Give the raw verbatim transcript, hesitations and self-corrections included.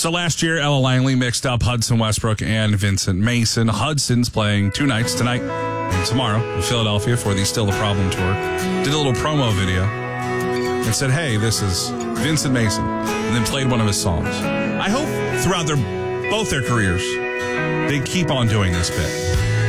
So last year, Ella Langley mixed up Hudson Westbrook and Vincent Mason. Hudson's playing two nights, tonight and tomorrow, in Philadelphia for the Still the Problem tour. Did a little promo video and said, hey, this is Vincent Mason, and then played one of his songs. I hope throughout their both their careers, they keep on doing this bit.